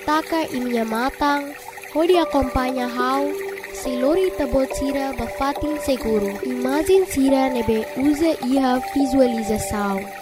taka imnya matang, hodi acompanha hau, se lori tabot sira bafatin seguro. Imagem sira nebe usa iha visualização.